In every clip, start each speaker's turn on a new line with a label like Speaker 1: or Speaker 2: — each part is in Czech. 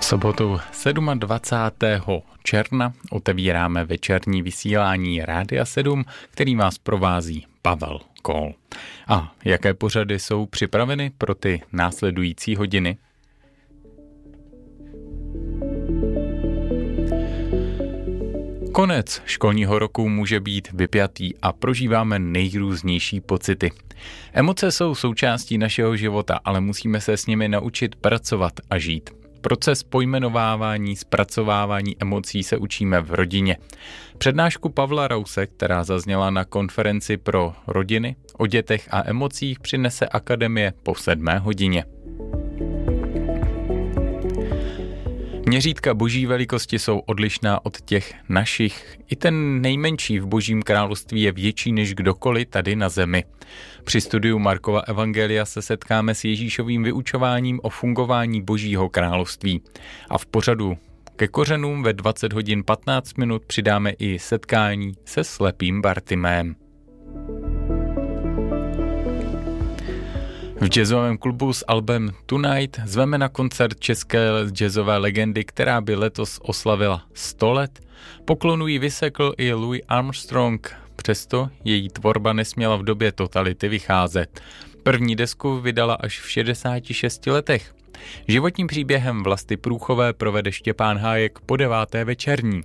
Speaker 1: V sobotu 27. června otevíráme večerní vysílání Rádia 7, který vás provází Pavel Kol. A jaké pořady jsou připraveny pro ty následující hodiny? Konec školního roku může být vypjatý a prožíváme nejrůznější pocity. Emoce jsou součástí našeho života, ale musíme se s nimi naučit pracovat a žít. Proces pojmenovávání, zpracovávání emocí se učíme v rodině. Přednášku Pavla Rause, která zazněla na konferenci pro rodiny o dětech a emocích, přinese Akademie po 7. hodině. Měřítka boží velikosti jsou odlišná od těch našich. I ten nejmenší v božím království je větší než kdokoliv tady na zemi. Při studiu Markova evangelia se setkáme s Ježíšovým vyučováním o fungování božího království. A v pořadu Ke kořenům ve 20 hodin 15 minut přidáme i setkání se slepým Bartimém. V jazzovém klubu s albem Tonight zveme na koncert české jazzové legendy, která by letos oslavila 100 let. Poklonu jí vysekl i Louis Armstrong, přesto její tvorba nesměla v době totality vycházet. První desku vydala až v 66 letech. Životním příběhem Vlasty Průchové provede Štěpán Hájek po 9. večerní.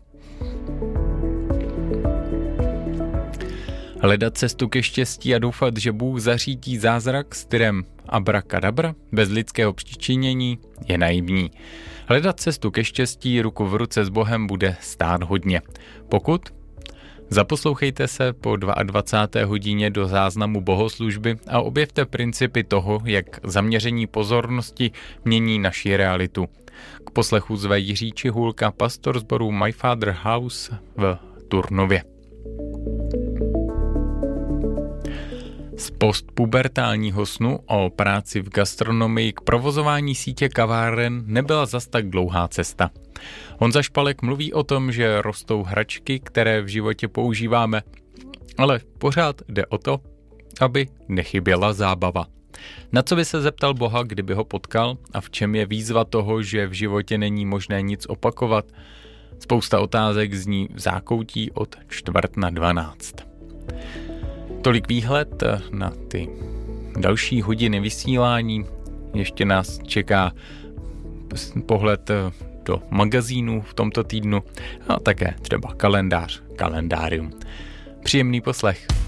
Speaker 1: Hledat cestu ke štěstí a doufat, že Bůh zařídí zázrak stylem abrakadabra bez lidského přičinění je naivní. Hledat cestu ke štěstí ruku v ruce s Bohem bude stát hodně. Pokud? Zaposlouchejte se po 22. hodině do záznamu bohoslužby a objevte principy toho, jak zaměření pozornosti mění naši realitu. K poslechu zve Jiří Čihulka, pastor sboru My Father House v Turnově. Z postpubertálního snu o práci v gastronomii k provozování sítě kaváren nebyla zas tak dlouhá cesta. Honza Špalek mluví o tom, že rostou hračky, které v životě používáme, ale pořád jde o to, aby nechyběla zábava. Na co by se zeptal Boha, kdyby ho potkal, a v čem je výzva toho, že v životě není možné nic opakovat? Spousta otázek zní v zákoutí od 11:45. Tolik výhled na ty další hodiny vysílání. Ještě nás čeká pohled do magazínů v tomto týdnu a také třeba kalendář, kalendárium. Příjemný poslech.